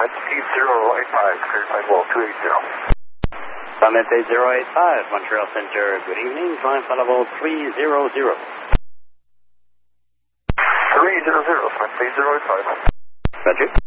That's 8085, clear sidewall 280. Summit 8085, Montreal Center, good evening, climb flight level 300. 300, Summit 8085. Roger.